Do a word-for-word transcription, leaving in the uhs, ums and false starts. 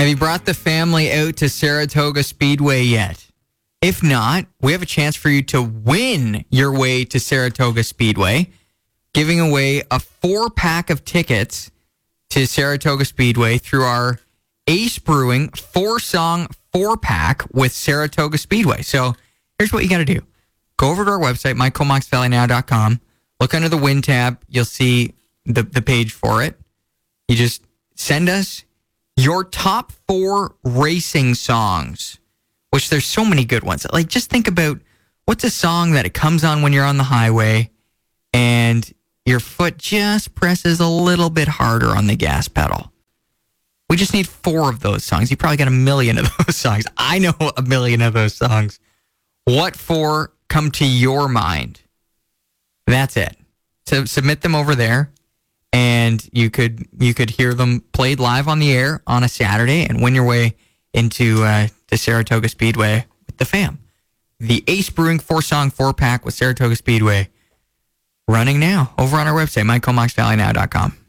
Have you brought the family out to Saratoga Speedway yet? If not, we have a chance for you to win your way to Saratoga Speedway, giving away a four-pack of tickets to Saratoga Speedway through our Ace Brewing four-song four-pack with Saratoga Speedway. So here's what you got to do. Go over to our website, my comox valley now dot com. Look under the Win tab. You'll see the, the page for it. You just send us your top four racing songs, which there's so many good ones. Like, just think about what's a song that it comes on when you're on the highway and your foot just presses a little bit harder on the gas pedal. We just need four of those songs. You probably got a million of those songs. I know a million of those songs. What four come to your mind? That's it. So submit them over there, and you could you could hear them played live on the air on a Saturday and win your way into uh, the Saratoga Speedway with the fam. The Ace Brewing four-song four-pack with Saratoga Speedway running now over on our website, my comox valley now dot com.